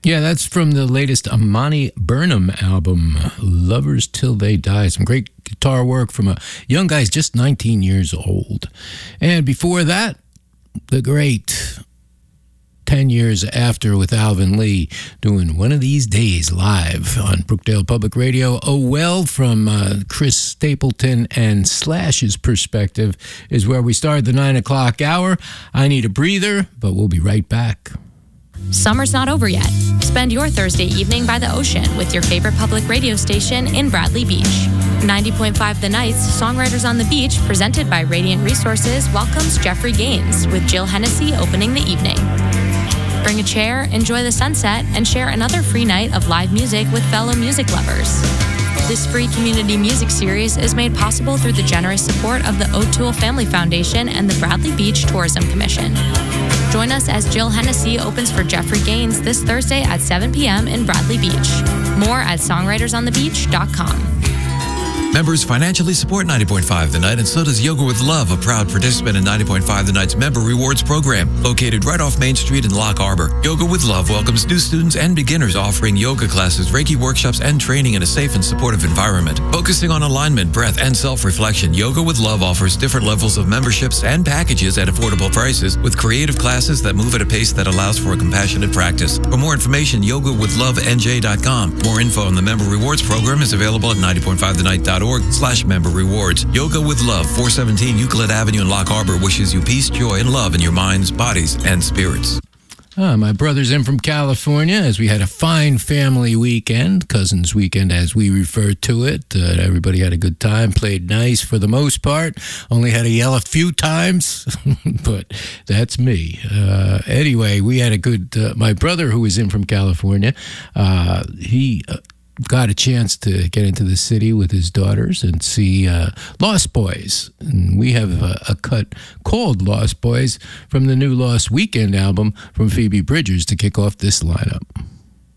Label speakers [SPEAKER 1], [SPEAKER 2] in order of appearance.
[SPEAKER 1] Yeah, that's from the latest Amani Burnham album, Lovers Till They Die. Some great guitar work from a young guy, just 19 years old. And before that, the great 10 Years After with Alvin Lee doing One of These Days live on Brookdale Public Radio. Oh Well from Chris Stapleton and Slash's perspective is where we start the 9 o'clock hour. I need a breather, but we'll be right back.
[SPEAKER 2] Summer's not over yet. Spend your Thursday evening by the ocean with your favorite public radio station in Bradley Beach. 90.5 The Nights, Songwriters on the Beach, presented by Radiant Resources, welcomes Jeffrey Gaines with Jill Hennessy opening the evening. Bring a chair, enjoy the sunset, and share another free night of live music with fellow music lovers. This free community music series is made possible through the generous support of the O'Toole Family Foundation and the Bradley Beach Tourism Commission. Join us as Jill Hennessy opens for Jeffrey Gaines this Thursday at 7 p.m. in Bradley Beach. More at songwritersonthebeach.com.
[SPEAKER 3] Members financially support 90.5 The Night, and so does Yoga with Love, a proud participant in 90.5 The Night's Member Rewards program, located right off Main Street in Lock Harbor. Yoga with Love welcomes new students and beginners, offering yoga classes, Reiki workshops, and training in a safe and supportive environment. Focusing on alignment, breath, and self-reflection, Yoga with Love offers different levels of memberships and packages at affordable prices, with creative classes that move at a pace that allows for a compassionate practice. For more information, yogawithlove.nj.com. More info on the Member Rewards program is available at 90.5thenight.org/member rewards. Yoga with Love, 417 Euclid Avenue in Lock Harbor wishes you peace, joy, and love in your minds, bodies, and spirits.
[SPEAKER 1] My brother's in from California as we had a fine family weekend, cousins weekend as we refer to it. Everybody had a good time, played nice for the most part, only had to yell a few times, but that's me. Anyway, we had a good, my brother who was in from California, he got a chance to get into the city with his daughters and see Lost Boys. And we have a cut called Lost Boys from the new Lost Weekend album from Phoebe Bridgers to kick off this lineup.